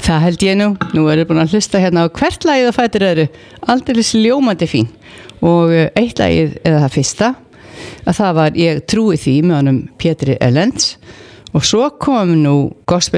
Það held ég nú erum búin að hlusta hérna á hvert lagið á fætur öðru, aldeilis ljómandi fín og eitt lagið eða það fyrsta að það var Ég trúi því með honum Pétri Erlends og svo kom nú gospel